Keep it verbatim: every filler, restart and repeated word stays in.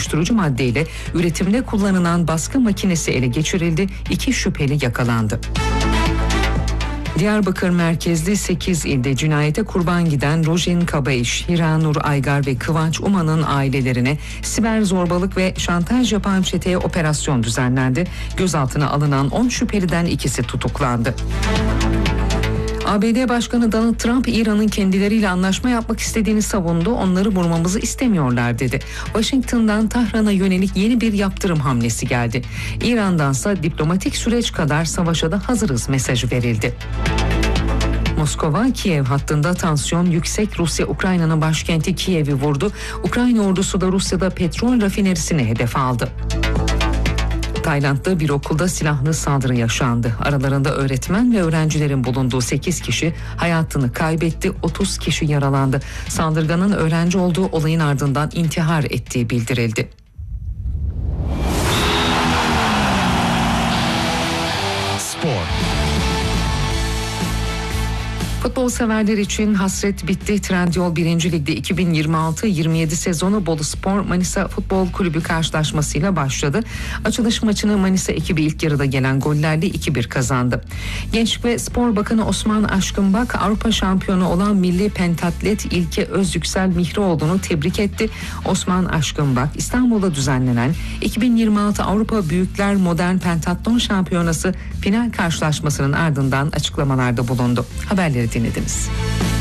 uyuşturucu maddeyle üretimde kullanılan baskı makinesi ele geçirildi. İki şüpheli yakalandı. Diyarbakır merkezli sekiz ilde cinayete kurban giden Rojin Kabayiş, Hiranur Aygar ve Kıvanç Uman'ın ailelerine siber zorbalık ve şantaj yapan çeteye operasyon düzenlendi. Gözaltına alınan on şüpheliden ikisi tutuklandı. A B D Başkanı Donald Trump, İran'ın kendileriyle anlaşma yapmak istediğini savundu. Onları vurmamızı istemiyorlar dedi. Washington'dan Tahran'a yönelik yeni bir yaptırım hamlesi geldi. İran'dansa diplomatik süreç kadar savaşa da hazırız mesajı verildi. Moskova, Kiev hattında tansiyon yüksek. Rusya, Ukrayna'nın başkenti Kiev'i vurdu. Ukrayna ordusu da Rusya'da petrol rafinerisini hedef aldı. Tayland'da bir okulda silahlı saldırı yaşandı. Aralarında öğretmen ve öğrencilerin bulunduğu sekiz kişi hayatını kaybetti, otuz kişi yaralandı. Saldırganın öğrenci olduğu olayın ardından intihar ettiği bildirildi. Spor. Futbol severler için hasret bitti. Trendyol birinci Lig'de iki bin yirmi altı yirmi yedi sezonu Boluspor Manisa Futbol Kulübü karşılaşmasıyla başladı. Açılış maçını Manisa ekibi ilk yarıda gelen gollerle iki bir kazandı. Gençlik ve Spor Bakanı Osman Aşkınbak, Avrupa şampiyonu olan milli pentatlet İlke Özyüksel Mihrioğlu'nu tebrik etti. Osman Aşkınbak, İstanbul'da düzenlenen iki bin yirmi altı Avrupa Büyükler Modern Pentatlon Şampiyonası final karşılaşmasının ardından açıklamalarda bulundu. Haberleri dinlediniz.